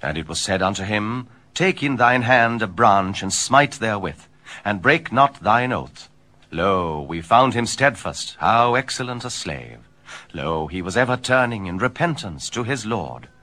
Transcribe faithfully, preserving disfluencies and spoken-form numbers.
And it was said unto him, Take in thine hand a branch, and smite therewith, and break not thine oath. Lo, we found him steadfast, how excellent a slave. Lo, he was ever turning in repentance to his Lord.